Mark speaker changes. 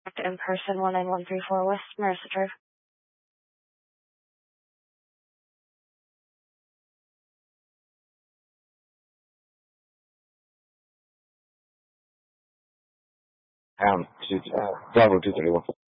Speaker 1: In person, 19134 West Mercer Drive.
Speaker 2: Bravo 231.